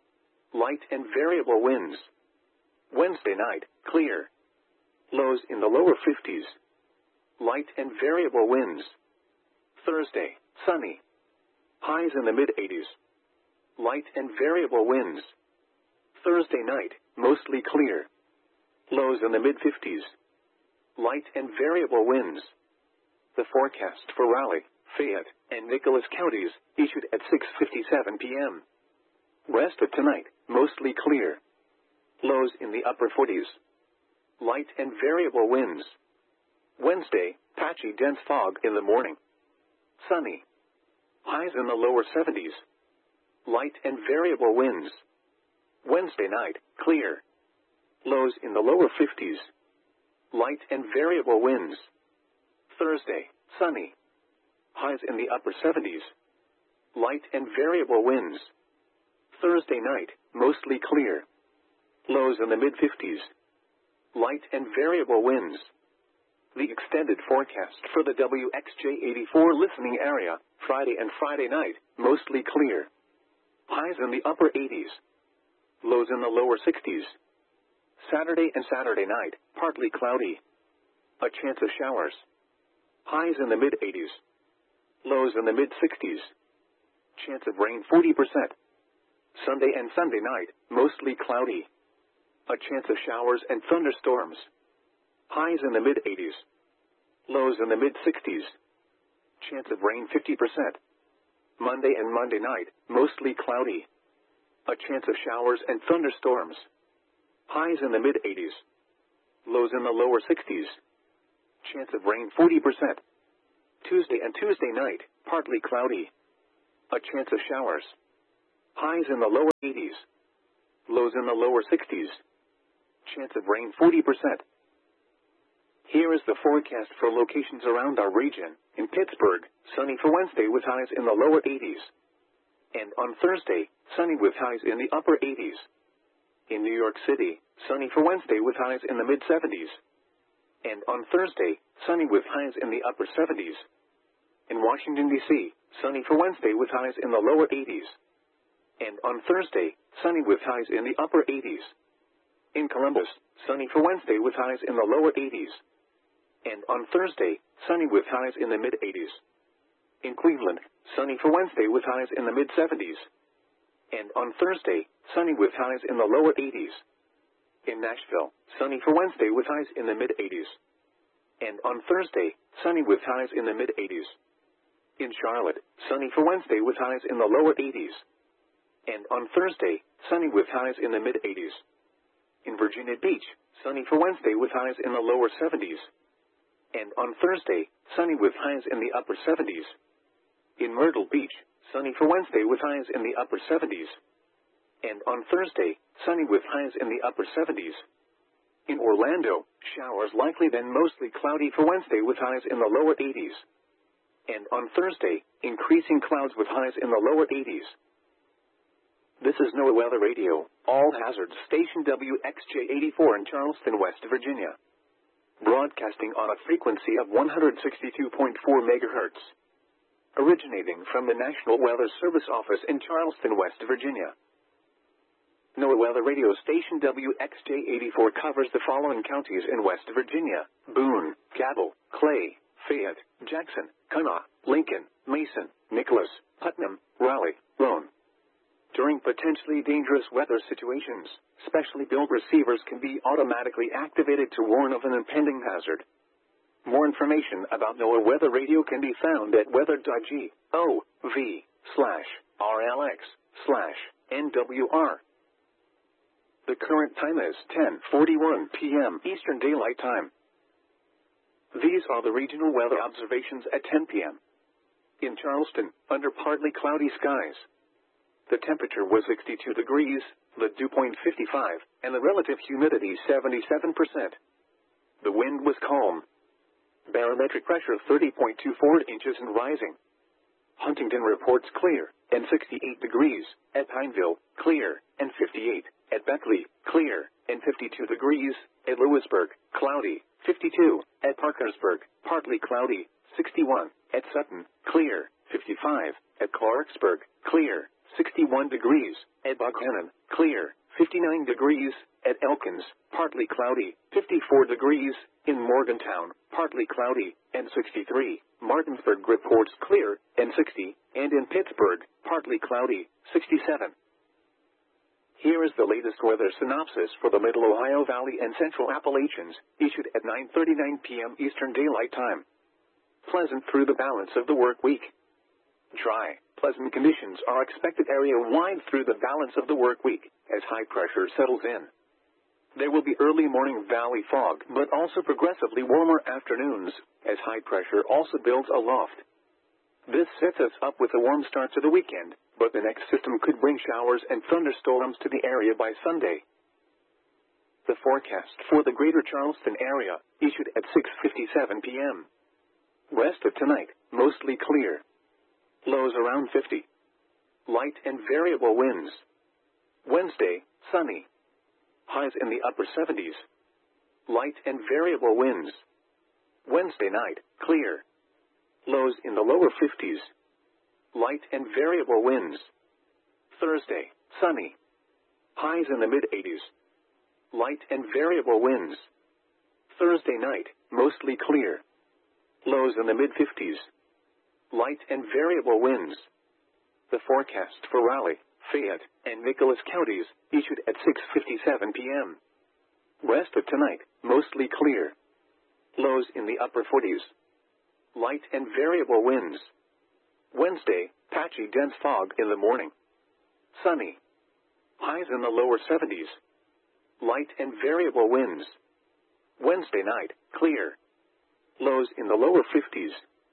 Light and variable winds. Wednesday night, clear. Lows in the lower fifties. Light and variable winds. Thursday, sunny. Highs in the mid-eighties. Light and variable winds. Thursday night, mostly clear. Lows in the mid-fifties. Light and variable winds. The forecast for Raleigh, Fayette, and Nicholas counties, issued at six fifty-seven p m Rest of tonight, mostly clear. Lows in the upper forties. Light and variable winds. Wednesday, patchy dense fog in the morning. Sunny. Highs in the lower seventies. Light and variable winds. Wednesday night, clear. Lows in the lower fifties. Light and variable winds. Thursday, sunny. Highs in the upper seventies. Light and variable winds. Thursday night, mostly clear. Lows in the mid-fifties. Light and variable winds. The extended forecast for the W X J eighty-four listening area, Friday and Friday night, mostly clear. Highs in the upper eighties. Lows in the lower sixties. Saturday and Saturday night, partly cloudy. A chance of showers. Highs in the mid-eighties. Lows in the mid-sixties. Chance of rain forty percent. Sunday and Sunday night, mostly cloudy. A chance of showers and thunderstorms. Highs in the mid-eighties. Lows in the mid-sixties. Chance of rain fifty percent. Monday and Monday night, mostly cloudy. A chance of showers and thunderstorms. Highs in the mid-eighties. Lows in the lower sixties. Chance of rain forty percent. Tuesday and Tuesday night, partly cloudy. A chance of showers. Highs in the lower eighties. Lows in the lower sixties. Chance of rain forty percent. Here is the forecast for locations around our region. In Pittsburgh, sunny for Wednesday with highs in the lower eighties. And on Thursday, sunny with highs in the upper eighties. In New York City, sunny for Wednesday with highs in the mid seventies. And on Thursday, sunny with highs in the upper seventies. In Washington, D C, sunny for Wednesday with highs in the lower eighties. And on Thursday, sunny with highs in the upper eighties. In Columbus, sunny for Wednesday with highs in the lower eighties. And on Thursday, sunny with highs in the mid eighties. In Cleveland, sunny for Wednesday with highs in the mid seventies. And on Thursday, sunny with highs in the lower eighties. In Nashville, sunny for Wednesday with highs in the mid eighties. And on Thursday, sunny with highs in the mid eighties. In Charlotte, sunny for Wednesday with highs in the lower eighties. And on Thursday, sunny with highs in the mid eighties. In Virginia Beach, sunny for Wednesday with highs in the lower seventies. And on Thursday, sunny with highs in the upper seventies. In Myrtle Beach, sunny for Wednesday with highs in the upper seventies. And on Thursday, sunny with highs in the upper seventies. In Orlando, showers likely then mostly cloudy for Wednesday with highs in the lower eighties. And on Thursday, increasing clouds with highs in the lower eighties. This is NOAA Weather Radio, all hazards station W X J eighty-four in Charleston, West Virginia. Broadcasting on a frequency of one hundred sixty-two point four megahertz. Originating from the National Weather Service office in Charleston, West Virginia. NOAA Weather Radio station W X J eighty-four covers the following counties in West Virginia: Boone, Cabell, Clay, Fayette, Jackson, Kanawha, Lincoln, Mason, Nicholas, Putnam, Raleigh, Roane. During potentially dangerous weather situations, specially built receivers can be automatically activated to warn of an impending hazard. More information about NOAA Weather Radio can be found at weather.gov slash RLX slash NWR. The current time is ten forty-one p.m. Eastern Daylight Time. These are the regional weather observations at ten p.m. In Charleston, under partly cloudy skies. The temperature was sixty-two degrees, the dew point fifty-five, and the relative humidity seventy-seven percent. The wind was calm. Barometric pressure thirty point two four inches and rising. Huntington reports clear, and sixty-eight degrees, at Pineville, clear, and fifty-eight, at Beckley, clear, and fifty-two degrees, at Lewisburg, cloudy, fifty-two, at Parkersburg, partly cloudy, sixty-one, at Sutton, clear, fifty-five, at Clarksburg, clear, sixty-one degrees, at Buckhannon, clear, fifty-nine degrees, at Elkins, partly cloudy, fifty-four degrees, in Morgantown, partly cloudy, and sixty-three, Martinsburg reports clear, and sixty, and in Pittsburgh, partly cloudy, sixty-seven. Here is the latest weather synopsis for the Middle Ohio Valley and Central Appalachians, issued at nine thirty-nine p.m. Eastern Daylight Time. Pleasant through the balance of the work week. Dry, pleasant conditions are expected area-wide through the balance of the work week, as high pressure settles in. There will be early morning valley fog, but also progressively warmer afternoons, as high pressure also builds aloft. This sets us up with a warm start to the weekend, but the next system could bring showers and thunderstorms to the area by Sunday. The forecast for the greater Charleston area, issued at six fifty-seven p.m. Rest of tonight, mostly clear. Lows around fifty. Light and variable winds. Wednesday, sunny. Highs in the upper seventies. Light and variable winds. Wednesday night, clear. Lows in the lower fifties. Light and variable winds. Thursday, sunny. Highs in the mid-eighties. Light and variable winds. Thursday night, mostly clear. Lows in the mid-fifties. Light and variable winds. The forecast for Raleigh, Fayette, and Nicholas counties, issued at six fifty-seven p.m. Rest of tonight, mostly clear. Lows in the upper forties. Light and variable winds. Wednesday, patchy dense fog in the morning. Sunny. Highs in the lower seventies. Light and variable winds. Wednesday night, clear. Lows in the lower fifties.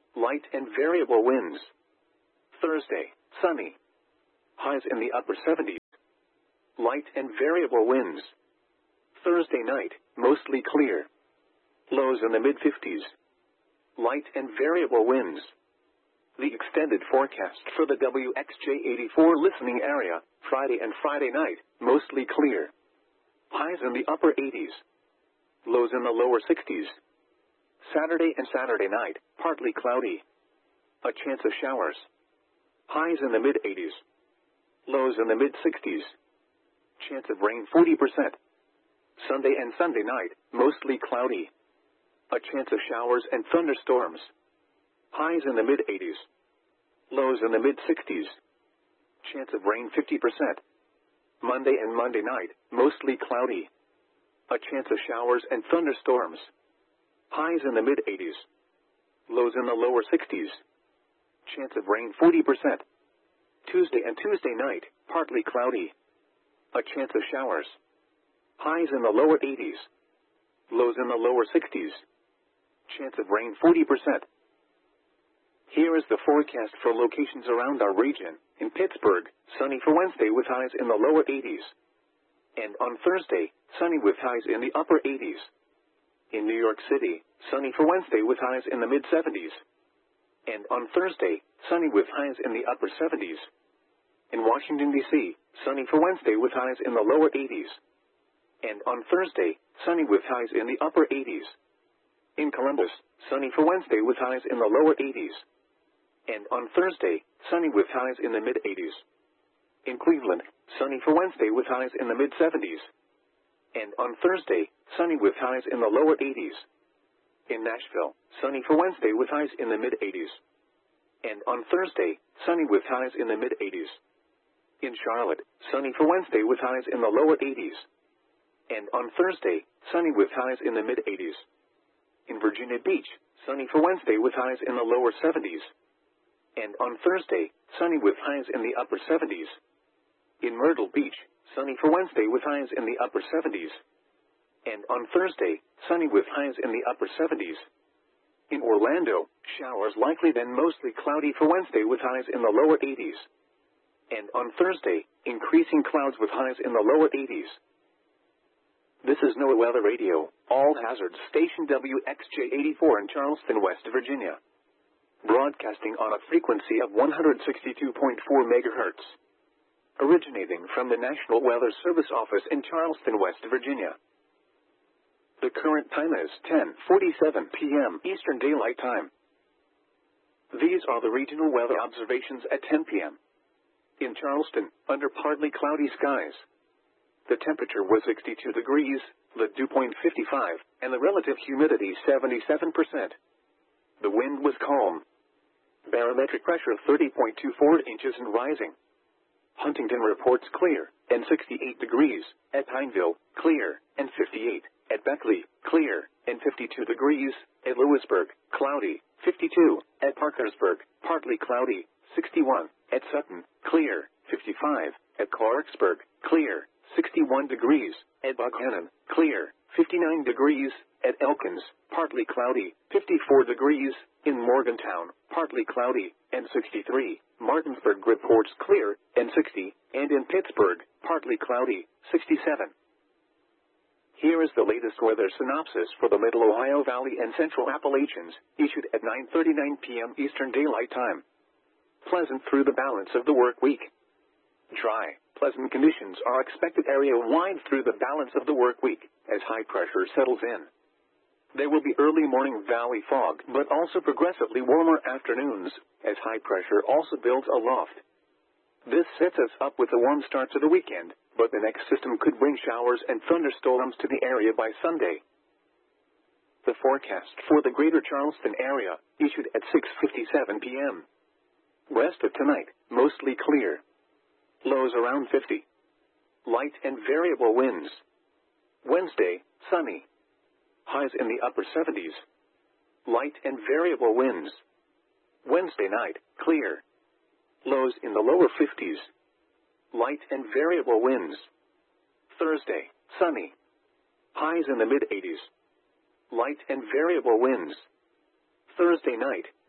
light and variable winds. Thursday, sunny. Highs in the upper seventies. Light and variable winds. Thursday night, mostly clear. Lows in the mid-fifties. Light and variable winds. The extended forecast for the W X J eighty-four listening area, Friday and Friday night, mostly clear. Highs in the upper eighties. Lows in the lower sixties. Saturday and Saturday night, partly cloudy. A chance of showers. Highs in the mid-eighties. Lows in the mid-sixties. Chance of rain forty percent. Sunday and Sunday night, mostly cloudy. A chance of showers and thunderstorms. Highs in the mid-eighties. Lows in the mid-sixties. Chance of rain fifty percent. Monday and Monday night, mostly cloudy. A chance of showers and thunderstorms. Highs in the mid-eighties. Lows in the lower sixties. Chance of rain forty percent. Tuesday and Tuesday night, partly cloudy. A chance of showers. Highs in the lower eighties. Lows in the lower sixties. Chance of rain forty percent. Here is the forecast for locations around our region. In Pittsburgh, sunny for Wednesday with highs in the lower eighties. And on Thursday, sunny with highs in the upper eighties. In New York City, sunny for Wednesday with highs in the mid-seventies. And on Thursday, sunny with highs in the upper seventies. In Washington, D C, sunny for Wednesday with highs in the lower eighties. And on Thursday, sunny with highs in the upper eighties. In Columbus, sunny for Wednesday with highs in the lower eighties. And on Thursday, sunny with highs in the mid-eighties. In Cleveland, sunny for Wednesday with highs in the mid-seventies. And on Thursday, sunny with highs in the lower eighties. In Nashville, sunny for Wednesday with highs in the mid-eighties. And on Thursday, sunny with highs in the mid-eighties. In Charlotte, sunny for Wednesday with highs in the lower eighties. And on Thursday, sunny with highs in the mid-eighties. In Virginia Beach, sunny for Wednesday with highs in the lower seventies. And on Thursday, sunny with highs in the upper seventies. In Myrtle Beach, sunny for Wednesday with highs in the upper seventies. And on Thursday, sunny with highs in the upper seventies. In Orlando, showers likely then mostly cloudy for Wednesday with highs in the lower eighties. And on Thursday, increasing clouds with highs in the lower eighties. This is NOAA Weather Radio, all hazards station W X J eighty-four in Charleston, West Virginia. Broadcasting on a frequency of one hundred sixty-two point four megahertz. Originating from the National Weather Service office in Charleston, West Virginia. The current time is ten forty-seven p m Eastern Daylight Time. These are the regional weather observations at ten p m In Charleston, under partly cloudy skies. The temperature was sixty-two degrees, the dew point fifty-five, and the relative humidity seventy-seven percent. The wind was calm. Barometric pressure thirty point two four inches and rising. Huntington reports clear, and sixty-eight degrees, at Pineville, clear, and fifty-eight, at Beckley, clear, and fifty-two degrees, at Lewisburg, cloudy, fifty-two, at Parkersburg, partly cloudy, sixty-one, at Sutton, clear, fifty-five, at Clarksburg, clear, sixty-one degrees, at Buckhannon, clear, fifty-nine degrees, at Elkins, partly cloudy, fifty-four degrees, in Morgantown, partly cloudy, and sixty-three, Martinsburg reports clear, and sixty, and in Pittsburgh, partly cloudy, sixty-seven. Here is the latest weather synopsis for the Middle Ohio Valley and Central Appalachians, issued at nine thirty-nine p m Eastern Daylight Time. Pleasant through the balance of the work week. Dry, pleasant conditions are expected area-wide through the balance of the work week, as high pressure settles in. There will be early morning valley fog, but also progressively warmer afternoons, as high pressure also builds aloft. This sets us up with a warm start to the weekend, but the next system could bring showers and thunderstorms to the area by Sunday. The forecast for the greater Charleston area, issued at six fifty-seven p m Rest of tonight, mostly clear. Lows around fifty. Light and variable winds. Wednesday, sunny. Highs in the upper seventies. Light and variable winds. Wednesday night, clear. Lows in the lower fifties. Light and variable winds. Thursday, sunny. Highs in the mid-eighties. Light and variable winds. Thursday night,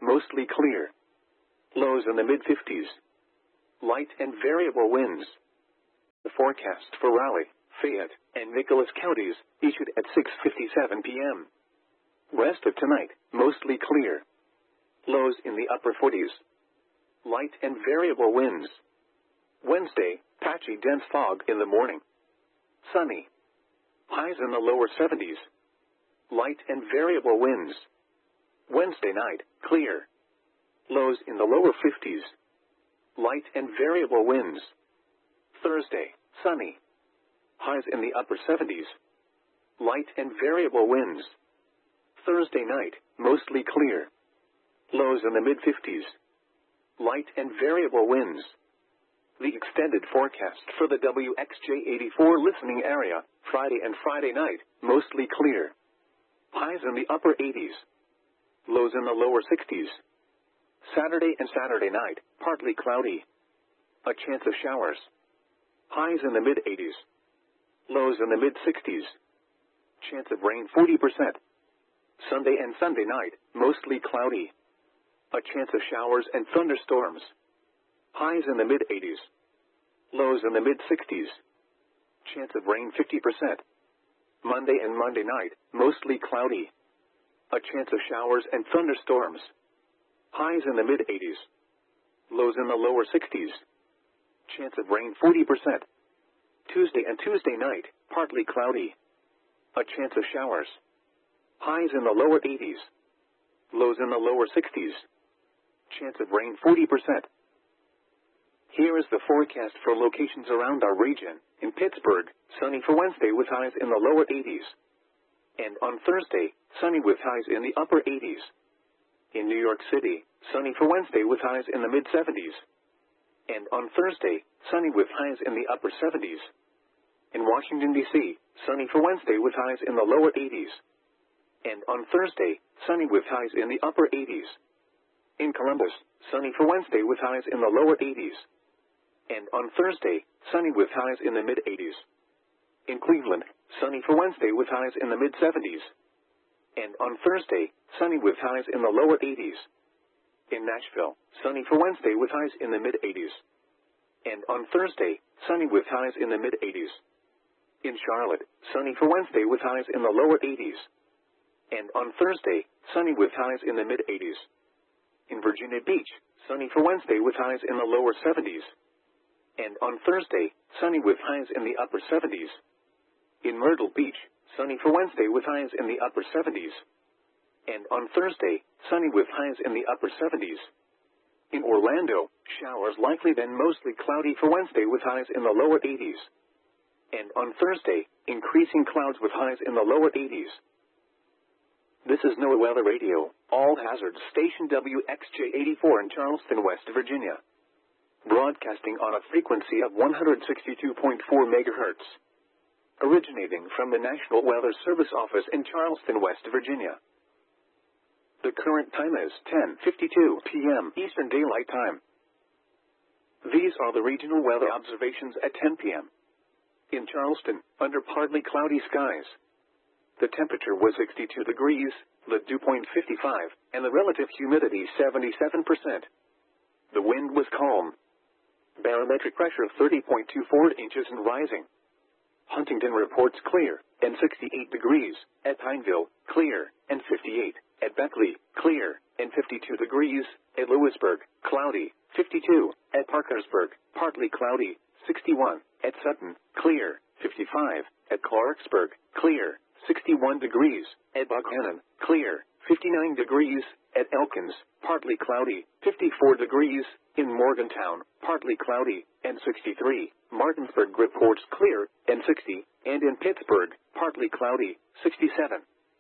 mostly clear. Lows in the mid fifties. Light and variable winds. The forecast for Raleigh, Fayette, and Nicholas counties issued at six fifty-seven p.m. Rest of tonight, mostly clear. Lows in the upper forties. Light and variable winds. Wednesday, patchy dense fog in the morning. Sunny. Highs in the lower seventies. Light and variable winds. Wednesday night, clear. Lows in the lower fifties. Light and variable winds. Thursday, sunny. Highs in the upper seventies. Light and variable winds. Thursday night, mostly clear. Lows in the mid fifties. Light and variable winds. The extended forecast for the W X J eighty-four listening area, Friday and Friday night, mostly clear. Highs in the upper eighties. Lows in the lower sixties. Saturday and Saturday night, partly cloudy. A chance of showers. Highs in the mid eighties. Lows in the mid sixties. Chance of rain forty percent. Sunday and Sunday night, mostly cloudy. A chance of showers and thunderstorms. Highs in the mid eighties. Lows in the mid sixties. Chance of rain fifty percent. Monday and Monday night, mostly cloudy. A chance of showers and thunderstorms. Highs in the mid eighties. Lows in the lower sixties. Chance of rain forty percent. Tuesday and Tuesday night, partly cloudy. A chance of showers. Highs in the lower eighties. Lows in the lower sixties. Chance of rain forty percent. Here is the forecast for locations around our region. In Pittsburgh, sunny for Wednesday with highs in the lower eighties. And on Thursday, sunny with highs in the upper eighties. In New York City, sunny for Wednesday with highs in the mid seventies. And on Thursday, sunny with highs in the upper seventies. In Washington, D C, sunny for Wednesday with highs in the lower eighties. And on Thursday, sunny with highs in the upper eighties. In Columbus, sunny for Wednesday with highs in the lower eighties. And on Thursday, sunny with highs in the mid eighties. In Cleveland, sunny for Wednesday with highs in the mid seventies. And on Thursday, sunny with highs in the lower eighties. In Nashville, sunny for Wednesday with highs in the mid eighties. And on Thursday, sunny with highs in the mid eighties. In Charlotte, sunny for Wednesday with highs in the lower eighties. And on Thursday, sunny with highs in the mid eighties. In Virginia Beach, sunny for Wednesday with highs in the lower seventies. And on Thursday, sunny with highs in the upper seventies. In Myrtle Beach, sunny for Wednesday with highs in the upper seventies. And on Thursday, sunny with highs in the upper seventies. In Orlando, showers likely then mostly cloudy for Wednesday with highs in the lower eighties. And on Thursday, increasing clouds with highs in the lower eighties. This is NOAA Weather Radio, all hazards station W X J eighty-four in Charleston, West Virginia. Broadcasting on a frequency of one hundred sixty-two point four megahertz. Originating from the National Weather Service Office in Charleston, West Virginia. The current time is ten fifty-two p.m. Eastern Daylight Time. These are the regional weather observations at ten p.m. In Charleston, under partly cloudy skies. The temperature was sixty-two degrees, the dew point fifty-five, and the relative humidity seventy-seven percent. The wind was calm. Barometric pressure thirty point two four inches and rising. Huntington reports clear, and sixty-eight degrees. At Pineville, clear, and fifty-eight. At Beckley, clear, and fifty-two degrees. At Lewisburg, cloudy, fifty-two. At Parkersburg, partly cloudy, sixty-one. At Sutton, clear, fifty-five. At Clarksburg, clear, sixty-one degrees. At Buckhannon, clear, fifty-nine degrees. At Elkins, partly cloudy, fifty-four degrees. In Morgantown, partly cloudy, and sixty-three. Martinsburg reports clear, and sixty. And in Pittsburgh, partly cloudy, sixty-seven.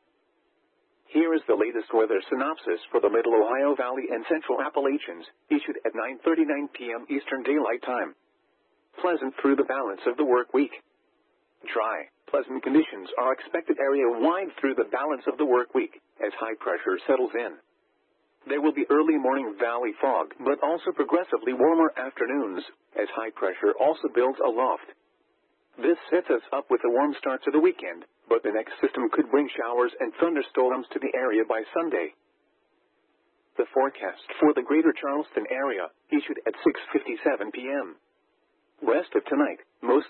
Here is the latest weather synopsis for the Middle Ohio Valley and Central Appalachians, issued at nine thirty-nine p.m. Eastern Daylight Time. Pleasant through the balance of the work week. Dry, pleasant conditions are expected area-wide through the balance of the work week, as high pressure settles in. There will be early morning valley fog, but also progressively warmer afternoons, as high pressure also builds aloft. This sets us up with a warm start to the weekend, but the next system could bring showers and thunderstorms to the area by Sunday. The forecast for the greater Charleston area issued at six fifty-seven p m West of tonight, mostly